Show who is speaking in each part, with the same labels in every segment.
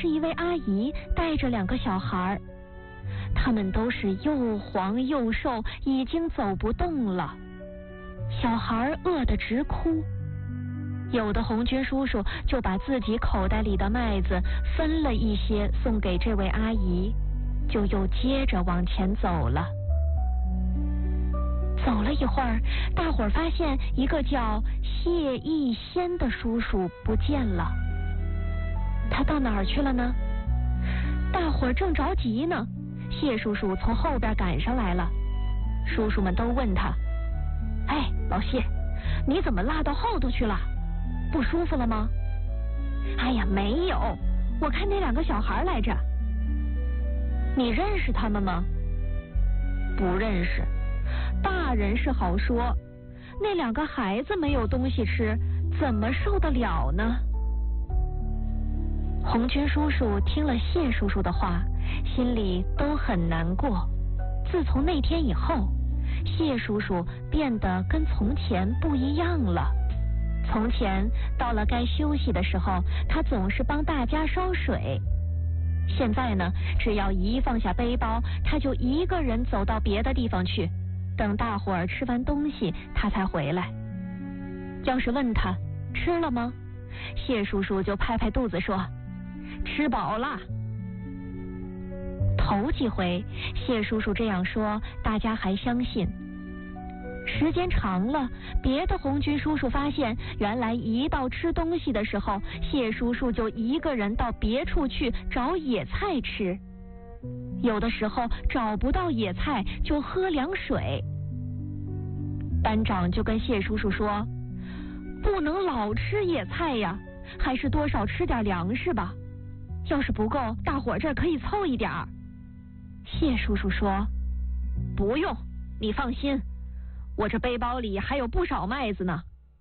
Speaker 1: 是一位阿姨带着2个小孩，他们都是又黄又瘦，已经走不动了。小孩饿得直哭，有的红军叔叔就把自己口袋里的麦子分了一些送给这位阿姨，就又接着往前走了。走了一会儿，大伙儿发现一个叫谢逸仙的叔叔不见了。他到哪儿去了呢？大伙儿正着急呢，谢叔叔从后边赶上来了。叔叔们都问他：哎，老谢，你怎么落到后头去了？不舒服了吗？哎呀，没有，我看那2个小孩来着。你认识他们吗？不认识。大人是好说，那2个孩子没有东西吃，怎么受得了呢？红军叔叔听了谢叔叔的话，心里都很难过。自从那天以后，谢叔叔变得跟从前不一样了。从前到了该休息的时候，他总是帮大家烧水。现在呢，只要一放下背包，他就一个人走到别的地方去，等大伙儿吃完东西，他才回来。要是问他吃了吗，谢叔叔就拍拍肚子说：吃饱了。头几回谢叔叔这样说，大家还相信。时间长了，别的红军叔叔发现，原来一到吃东西的时候，谢叔叔就一个人到别处去找野菜吃。有的时候找不到野菜，就喝凉水。班长就跟谢叔叔说：不能老吃野菜呀，还是多少吃点粮食吧。要是不够，大伙这儿可以凑一点儿。谢叔叔说：不用，你放心，我这背包里还有不少麦子呢。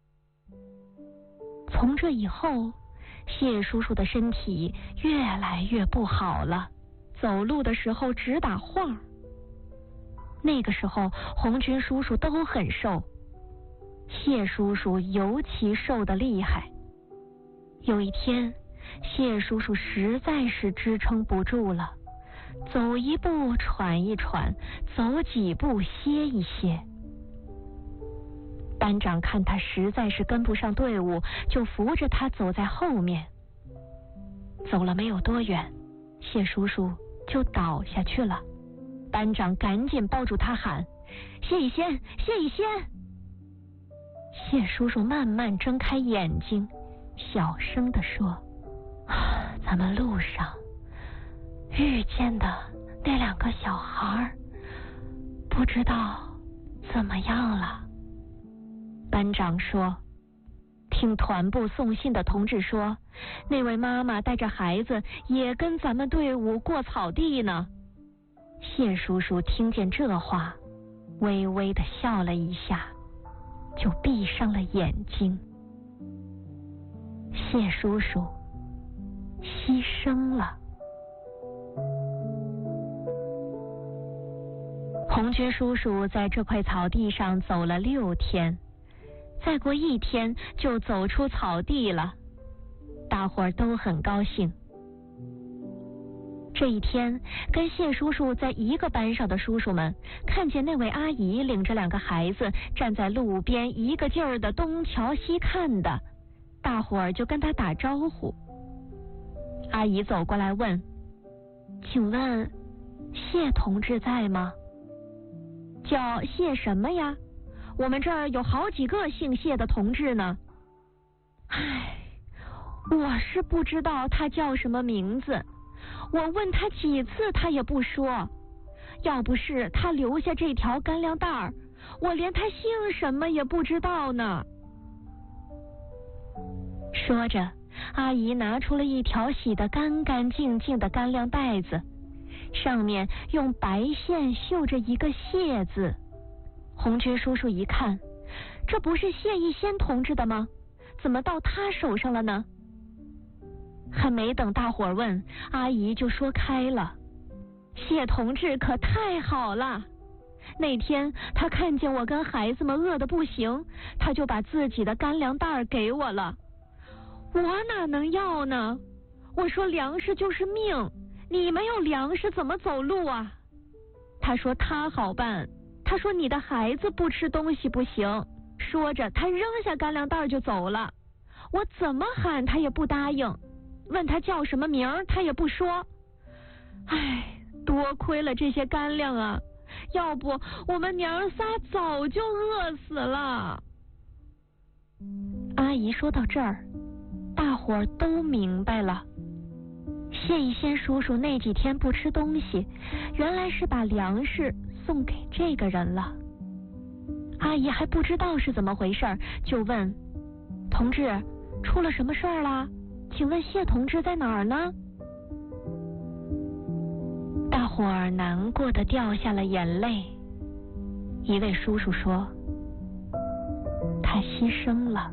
Speaker 1: 从这以后，谢叔叔的身体越来越不好了，走路的时候直打晃。那个时候红军叔叔都很瘦，谢叔叔尤其瘦得厉害。有一天，谢叔叔实在是支撑不住了，走一步喘一喘，走几步歇一歇。班长看他实在是跟不上队伍，就扶着他走在后面。走了没有多远，谢叔叔就倒下去了。班长赶紧抱住他喊：谢逸仙，谢逸仙！谢叔叔慢慢睁开眼睛，小声地说：咱们路上遇见的那2个小孩，不知道怎么样了。班长说：听团部送信的同志说，那位妈妈带着孩子也跟咱们队伍过草地呢。谢叔叔听见这话，微微地笑了一下，就闭上了眼睛。谢叔叔牺牲了。红军叔叔在这块草地上走了6天，再过1天就走出草地了，大伙儿都很高兴。这一天，跟谢叔叔在一个班上的叔叔们看见那位阿姨领着2个孩子站在路边，一个劲儿的东瞧西看的，大伙儿就跟他打招呼。阿姨走过来问：请问谢同志在吗？叫谢什么呀？我们这儿有好几个姓谢的同志呢。唉，我是不知道他叫什么名字，我问他几次他也不说。要不是他留下这条干粮袋儿，我连他姓什么也不知道呢。说着，阿姨拿出了一条洗得干干净净的干粮袋子，上面用白线绣着一个谢字。红军叔叔一看，这不是谢逸仙同志的吗？怎么到他手上了呢？还没等大伙儿问，阿姨就说开了：谢同志可太好了，那天他看见我跟孩子们饿得不行，他就把自己的干粮袋给我了。我哪能要呢？ 我说粮食就是命，你没有粮食怎么走路啊？他说他好办，他说你的孩子不吃东西不行。说着他扔下干粮袋就走了，我怎么喊他也不答应，问他叫什么名他也不说。唉，多亏了这些干粮啊，要不我们娘仨早就饿死了。阿姨说到这儿，大伙儿都明白了。谢一仙叔叔那几天不吃东西，原来是把粮食送给这个人了。阿姨还不知道是怎么回事，就问同志出了什么事儿啦？请问谢同志在哪儿呢？大伙儿难过的掉下了眼泪。一位叔叔说他牺牲了。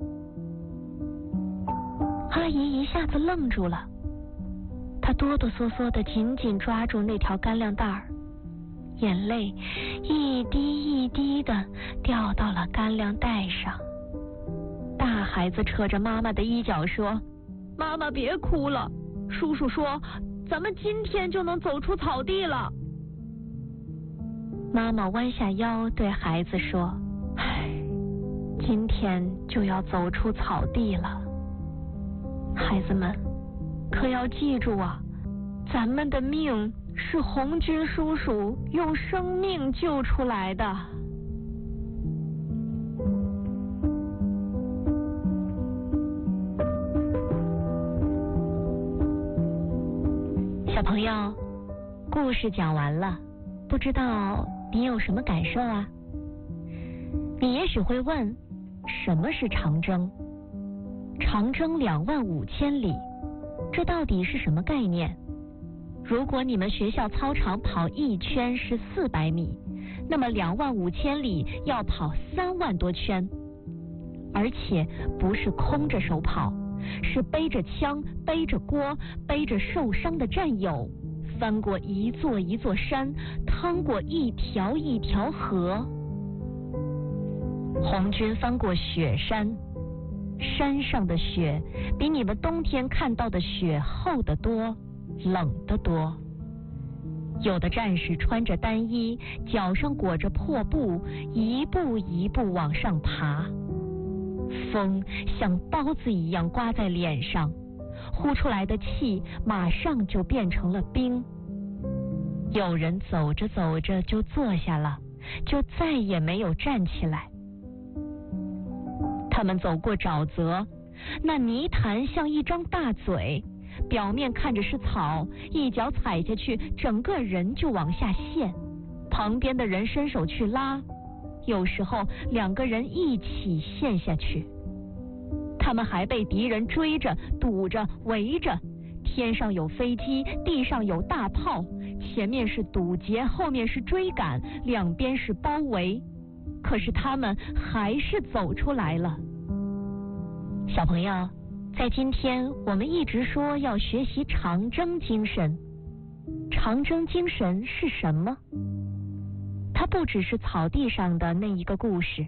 Speaker 1: 阿姨一下子愣住了，她哆哆嗦嗦的紧紧抓住那条干粮袋儿，眼泪一滴一滴的掉到了干粮袋上。大孩子扯着妈妈的衣角说：妈妈别哭了，叔叔说咱们今天就能走出草地了。妈妈弯下腰对孩子说：唉，今天就要走出草地了，孩子们可要记住啊，咱们的命是红军叔叔用生命救出来的。小朋友，故事讲完了，不知道你有什么感受啊？你也许会问，什么是长征？长征25000里，这到底是什么概念？如果你们学校操场跑一圈是400米，那么25000里要跑3万多圈，而且不是空着手跑，是背着枪、背着锅、背着受伤的战友，翻过一座一座山，趟过一条一条河。红军翻过雪山，山上的雪比你们冬天看到的雪厚得多，冷得多。有的战士穿着单衣，脚上裹着破布，一步一步往上爬。风像刀子一样刮在脸上，呼出来的气马上就变成了冰。有人走着走着就坐下了，就再也没有站起来。他们走过沼泽，那泥潭像一张大嘴，表面看着是草，一脚踩下去，整个人就往下陷。旁边的人伸手去拉，有时候2个人一起陷下去。他们还被敌人追着、堵着、围着，天上有飞机，地上有大炮，前面是堵截，后面是追赶，两边是包围。可是他们还是走出来了。小朋友，在今天我们一直说要学习长征精神。长征精神是什么？它不只是草地上的那一个故事。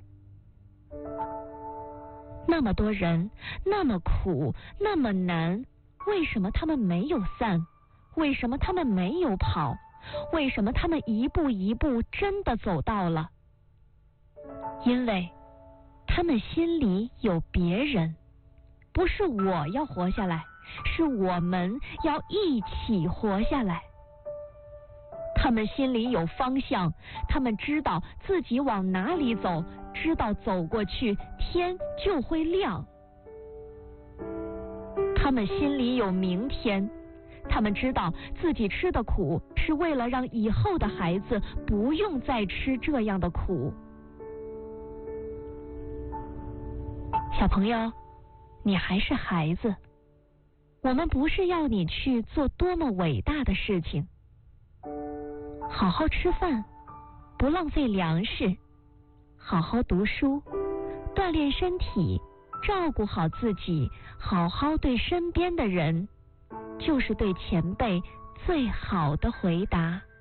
Speaker 1: 那么多人，那么苦，那么难，为什么他们没有散？为什么他们没有跑？为什么他们一步一步真的走到了？因为他们心里有别人，不是我要活下来，是我们要一起活下来。他们心里有方向，他们知道自己往哪里走，知道走过去天就会亮。他们心里有明天，他们知道自己吃的苦是为了让以后的孩子不用再吃这样的苦。小朋友，你还是孩子，我们不是要你去做多么伟大的事情，好好吃饭，不浪费粮食，好好读书，锻炼身体，照顾好自己，好好对身边的人，就是对前辈最好的回答。